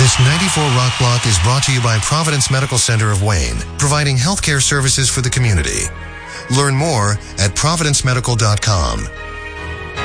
This 94 Rock Block is brought to you by Providence Medical Center of Wayne, providing healthcare services for the community. Learn more at providencemedical.com.